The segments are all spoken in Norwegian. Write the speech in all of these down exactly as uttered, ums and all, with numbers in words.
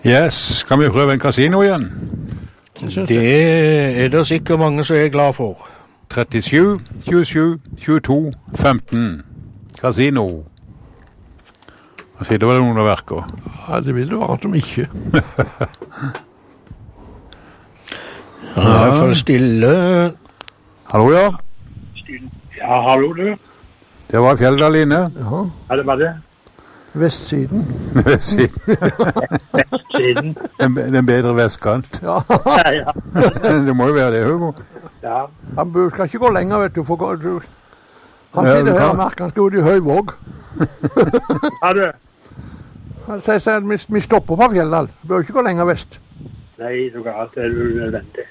Yes, skal vi prøve en kasino igjen? Det er det sikkert mange som er glad for. trettisju, tjuesju, tjueto, femten. Kasino. Hva sier det vel noen av verker? Ja, det vil det være at de ikke. Ja, i hvert fall stille. Hallo, ja? Ja, hallo du. Det var Fjelldal inne. Ja, Ja, det var det. vestsiden. Vestsiden. Siden. Den, den bedre vestkant. Ja, Ja, ja. Det må jo være det, Hugo. Ja. han bør- skal ikke gå lenger, vet du. For, gå- du han Ja, sitter du her kan. og merker han skal ut i Høyvåg. Har du? Han sier seg at vi, vi stopper på Fjelldal. Vi bør ikke gå lenger vest. Nei, du kan alt det er unødvendig.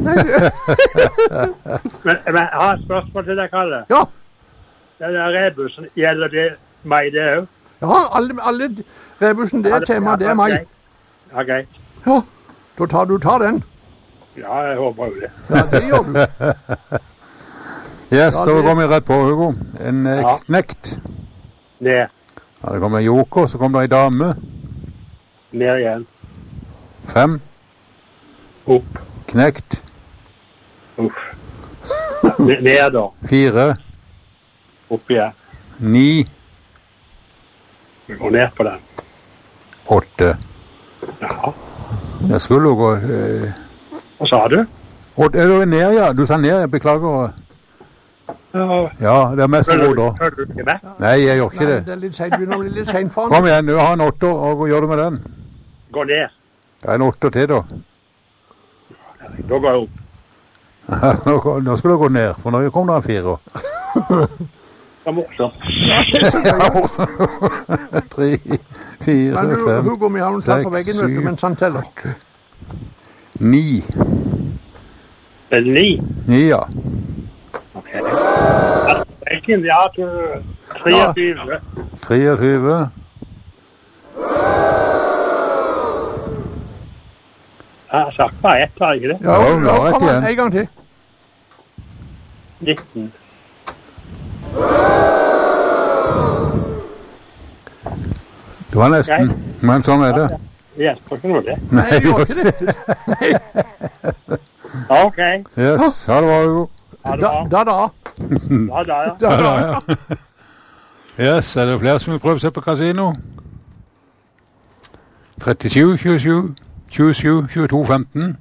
men, men jeg har et spørsmål til deg, Kalle. Ja, Den der rebusen, gjelder det meg det òg? ja alle, alle rebusen, det er tema, det er meg. Ja, greit. Ja, da tar du tar den. Ja, jeg håper jo det. Ja, det gjør du. Yes, Ja, da det- går vi rett på, Hugo. En eh, Ja. knekt. Ned. Ja, det kommer en joker, så kommer det en dame. Ned igjen. Fem. Opp. Knekt. Uff. Ja, ned, ned da. Fire. Opp igjen. Ni. Vi går ned på den. Åtte. Ja. Jeg skulle jo gå... Eh, Hva sa du? åtte. Er du ned, ja? Du sa ned, jeg beklager. Ja. Ja, det er mest Følger ord du, da. følger du ikke med? Nei, jeg gjør ikke Nei, det. det er litt sent, begynner å bli litt sent for han. Kom igjen, du har en åtter, og hva gjør du med den? Gå ned. Det er en åtter til, da. Da går jeg opp. Nå, nå skal du gå ned, for nå kommer det en firer. Det er morsomt. Tre, fire, Men du, fem, Hugo, vi har den tatt på seks, veggen, vet du, syv, mens han teller. ni. Det er ni. Ni, ja. Ok. Veggen, ja, to- treogtyve. treogtyve. Jeg har sagt bare ett, har jeg ikke det? Ja, Ja, vi har ja, rett kom an, igjen. en gang til. nitten. Det var nesten, men sånn er det. Det hjelper ikke noe det. Nei, jeg gjør ikke det. Ok. Yes, ha det bra, Hugo. Ha det Da, bra. da, da. Ja, da, ja. da, da. Yes, er det flere som vil prøve seg på kasino? trettisju, tjuesju, tjuesju, tjueto, femten.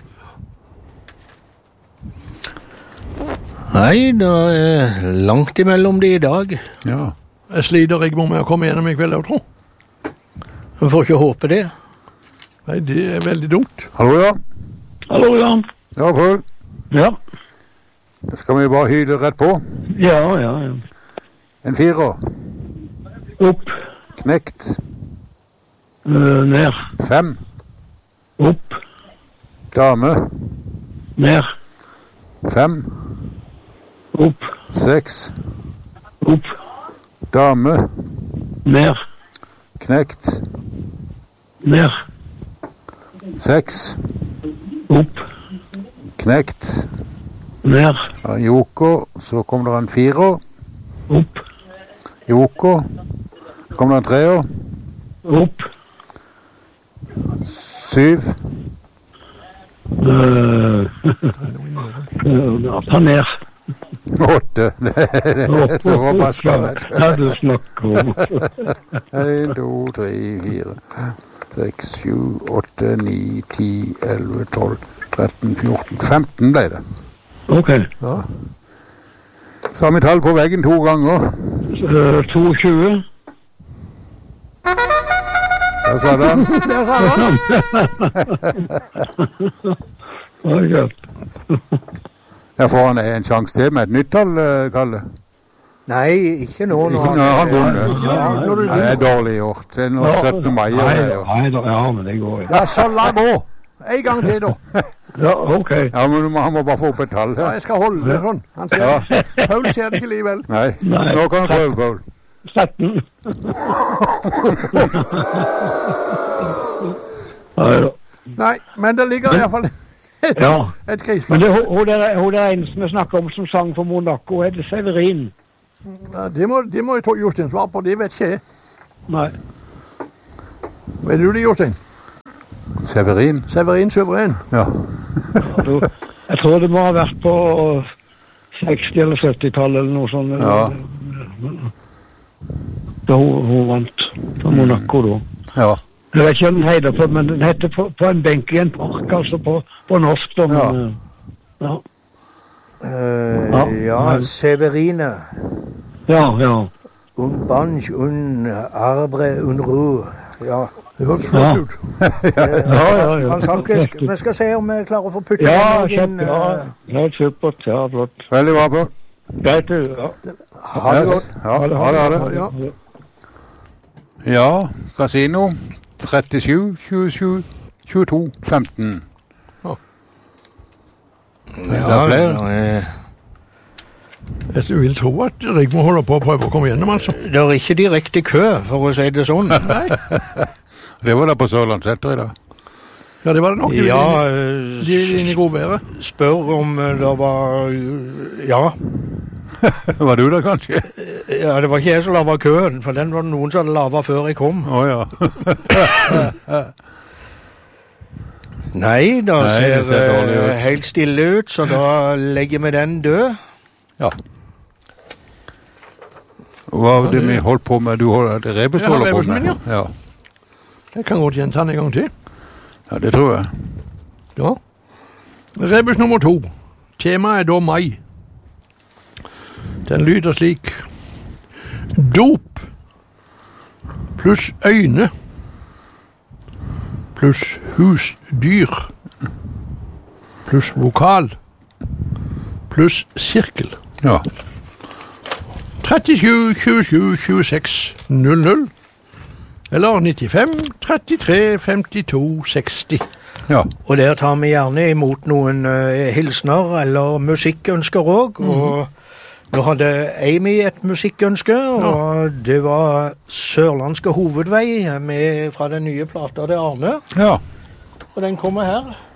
Nei, det er langt imellom de i dag. Ja. Jeg sliter Rigmor med å komme gjennom i kveld, jeg tror. Vi får ikke håpe det. Nei, det er veldig dumt. Hallo, ja. Hallo, Jan. Ja, full. Ja. Da skal vi bare hyle rett på. Ja, ja, ja. En firer. Opp. Knekt. Uh, ned. Fem. Opp. Dame. Ned. Fem. Opp. Seks. Opp. Dame. Ned. Knekt. Ned. Seks. Opp. Knekt. Ned. Ja, joker. Så kommer det en firer. Opp. Joker. Så kommer det en treer. Opp. Syv. Uh, ta ned. Åtte. Det er så forbaska. Ja, du snakker om. En, to, tre, fire, seks, sju, åtte, ni, ti, elleve, tolv, tretten, fjorten, femten ble det. Ok. Ja. Samme tall på veggen to ganger. Uh, tjueto. Der sa den. Der sa han. Okay. Jeg får han en sjanse til med et nytt tall, eh, Kalle. Nei, ikke nå. Ikke når han vunnet. Ja, når du Nei, det er dårlig gjort. Det er nå syttende mai. og Nei, det er da, jo- nei da, ja, men det går ikke. Ja, så la gå. En gang til, da. Ja, ok. Ja, men du må- han må bare få opp et tall Ja, her. jeg skal holde det sånn. Han ser, Ja. Paul ser det ikke likevel. Nei, Nei. nå kan du prøve, Paul. sytten. Nei da. Nei, men det ligger i hvert fall Ja. et Men grisflask. det, hun, hun der, hun der ene som vi snakker om som sang for Monaco, er det Severin? Ja, det må, det må jeg tro Jostein svar på, det vet ikke jeg. Nei. Vet du det, Jostein? Severin. Severin Suveren. Ja. Du, jeg tror det må ha vært på seksti- eller sytti-tallet eller noe sånt. Ja. Da hun, hun vant på Monaco da. Ja. Jeg vet ikke hva den heter på, men den heter på, på en benk i en park, altså på, på norsk da. Men, ja. Uh, Ja. ja, Severine. Ja, ja. Un banj, un arbre, un ro. Ja. Det hørtes flott Ja. ut. ja, ja, ja. Fransalkisk. Vi skal se om vi klarer å få putte Ja, den kjempe, inn. ja. eh, Ja, supert, ja, flott. Veldig bra på. Greit, du, ja. Ha det godt. Ja, ha det, ha det. Ja. Ja, Casino. trettisju, tjuesju, tjueto, femten. Ja, det er flere. det er- Jeg vil tro at Rigmor holder på å prøve å komme gjennom, altså. Det er ikke direkte kø, for å si det sånn. Nei. Det var der på Sørlandssenter i dag. Ja, det var det nok. Ja, De de er inne i godværet. spør om det var Ja. Var du der kanskje? Ja, det var ikke jeg som laget køen, for den var det noen som hadde lavet før jeg kom. Å ja. Nei, da Nei, ser det ser dårlig det ut. helt stille ut, så da legger vi den død. Ja. Hva var det vi holdt på med? Du holder det rebus du Ja, holder på rebusen med? min, Ja. Jeg kan godt gjenta den en gang til. Ja, det tror jeg. Ja. Rebus nummer to. Temaet er da mai. Den lyder slik. Dop pluss øyne pluss husdyr pluss vokal pluss sirkel. Ja. trettisju, tjuesju, tjueseks, null null. Eller nittifem, trettitre, femtito, seksti. Ja. Og der tar vi gjerne imot noen uh, hilsner eller musikkønsker også, og nå hadde Amy et musikkønske, og det var Sørlandske hovedvei med fra den nye plata til Arne, Ja. og den kommer her.